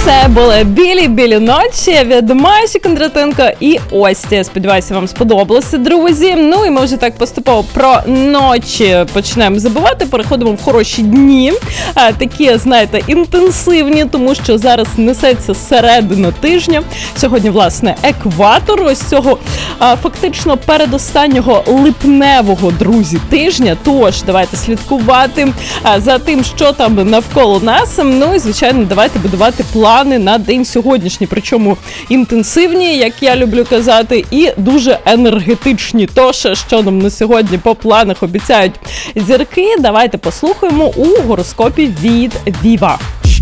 Це були білі ночі від Маші Кондратенко і Ості. Сподіваюся, вам сподобалося, друзі. Ну і ми вже так поступово про ночі починаємо забувати, переходимо в хороші дні. Такі, знаєте, інтенсивні, тому що зараз несеться середина тижня. Сьогодні, власне, екватор ось цього фактично передостаннього липневого, друзі, тижня. Тож, давайте слідкувати за тим, що там навколо нас. Ну і, звичайно, давайте будувати плани на день сьогоднішній, причому інтенсивні, як я люблю казати, і дуже енергетичні. Тож, що нам на сьогодні по планах обіцяють зірки, давайте послухаємо у гороскопі від Віва.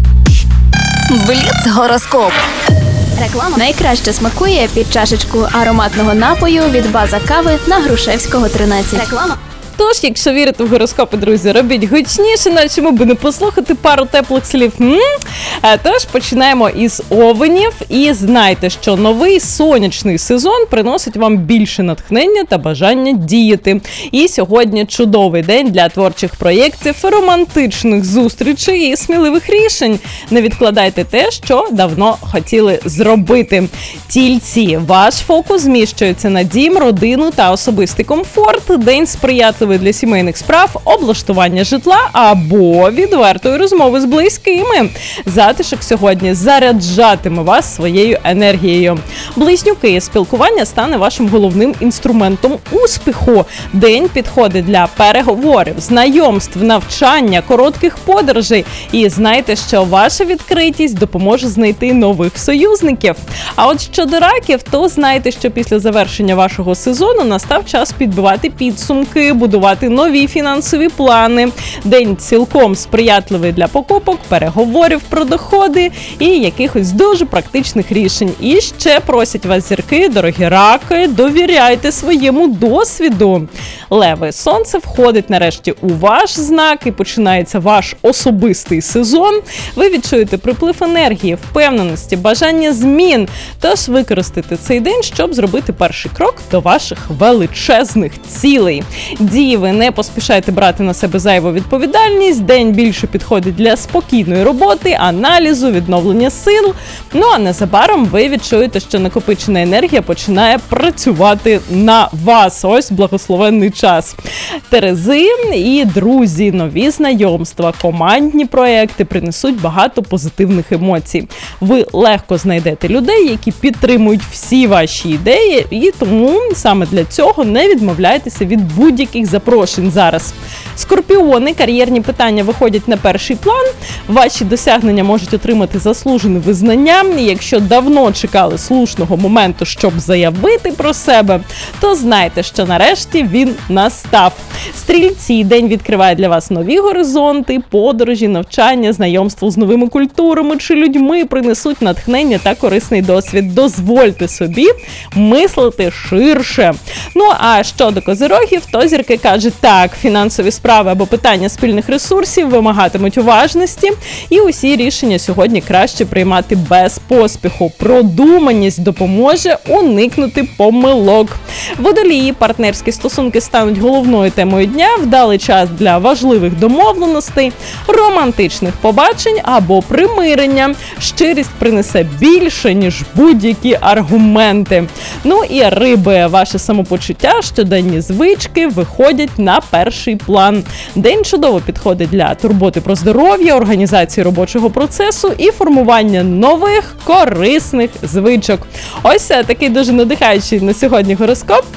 Бліц-гороскоп. Реклама найкраще смакує під чашечку ароматного напою від база кави на Грушевського, 13. Реклама. Тож, якщо вірите в гороскопи, друзі, робіть гучніше, на чому би не послухати пару теплих слів. Тож, починаємо із овенів. І знайте, що новий сонячний сезон приносить вам більше натхнення та бажання діяти. І сьогодні чудовий день для творчих проєктів, романтичних зустрічей і сміливих рішень. Не відкладайте те, що давно хотіли зробити. Тільці, ваш фокус зміщується на дім, родину та особистий комфорт. День сприятливий для сімейних справ, облаштування житла або відвертої розмови з близькими. Затишок сьогодні заряджатиме вас своєю енергією. Близнюки, спілкування стане вашим головним інструментом успіху. День підходить для переговорів, знайомств, навчання, коротких подорожей. І знайте, що ваша відкритість допоможе знайти нових союзників. А от щодо раків, то знайте, що після завершення вашого сезону настав час підбивати підсумки, будувати нові фінансові плани. День цілком сприятливий для покупок, переговорів про доходи і якихось дуже практичних рішень. І ще просять вас зірки, дорогі раки, довіряйте своєму досвіду. Леви, сонце входить нарешті у ваш знак і починається ваш особистий сезон. Ви відчуєте приплив енергії, впевненості, бажання змін. Тож використайте цей день, щоб зробити перший крок до ваших величезних цілей. Діви, не поспішайте брати на себе зайву відповідальність. День більше підходить для спокійної роботи, аналізу, відновлення сил. Ну а незабаром ви відчуєте, що накопичена енергія починає працювати на вас. Ось благословенний час. Терези і друзі, нові знайомства, командні проекти принесуть багато позитивних емоцій. Ви легко знайдете людей, які підтримують всі ваші ідеї, і тому саме для цього не відмовляйтеся від будь-яких запрошень зараз. Скорпіони, кар'єрні питання виходять на перший план. Ваші досягнення можуть отримати заслужене визнання. І якщо давно чекали слушного моменту, щоб заявити про себе, то знайте, що нарешті він настав. Стрільці, день відкриває для вас нові горизонти, подорожі, навчання, знайомство з новими культурами чи людьми принесуть натхнення та корисний досвід. Дозвольте собі мислити ширше. Ну а щодо козирогів, то зірки кажуть так, фінансові справи або питання спільних ресурсів вимагатимуть уважності, і усі рішення сьогодні краще приймати без поспіху. Продуманість допоможе уникнути помилок. Водолії, партнерські стосунки стануть головною темою дня, вдалий час для важливих домовленостей, романтичних побачень або примирення. Щирість принесе більше, ніж будь-які аргументи. Ну і риби, ваше самопочуття, щоденні звички виходять на перший план. День чудово підходить для турботи про здоров'я, організації робочого процесу і формування нових корисних звичок. Ось такий дуже надихаючий на сьогодні гороскоп.